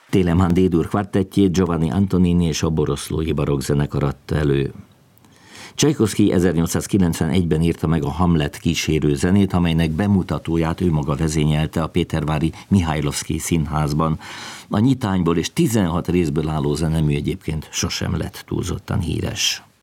Telemann D-dur kvartettjét Giovanni Antonini és a Boroszlói barokkzenekar adta elő. Csajkovszky 1891-ben írta meg a Hamlet kísérő zenét, amelynek bemutatóját ő maga vezényelte a pétervári Mihajlovszkij Színházban. A nyitányból és 16 részből álló zenemű egyébként sosem lett túlzottan híres.